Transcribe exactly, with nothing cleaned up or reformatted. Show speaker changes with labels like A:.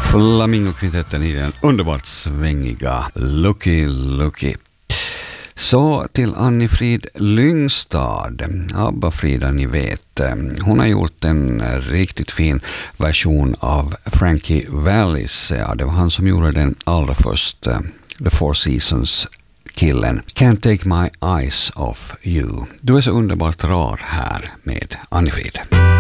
A: Flamingokvintetten i den underbart svängiga Lucky Lucky. Så till Anni-Frid Lyngstad, ABBA-Frida ni vet. Hon har gjort en riktigt fin version av Frankie Vallis. Ja, det var han som gjorde den allra först, The Four Seasons-killen. Can't take my eyes off you. Du är så underbart rar här med Anni-Frid.